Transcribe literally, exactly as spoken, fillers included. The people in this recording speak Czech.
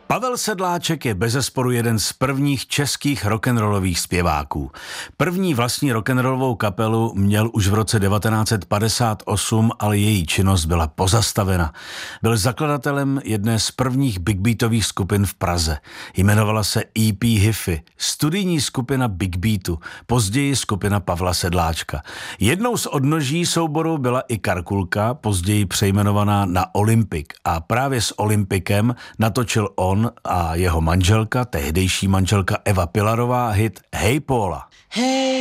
Pavel Sedláček je bezesporu jeden z prvních českých rock'n'rollových zpěváků. První vlastní rock'n'rollovou kapelu měl už v roce devatenáct set padesát osm, ale její činnost byla pozastavena. Byl zakladatelem jedné z prvních big beatových skupin v Praze. Jmenovala se E P Hifi, studijní skupina Big Beatu, později skupina Pavla Sedláčka. Jednou z odnoží souboru byla i Karkulka, později přejmenovaná na Olympik, a právě s Olympikem natočil on a jeho manželka, tehdejší manželka Eva Pilarová, hit Hej Póla. Hej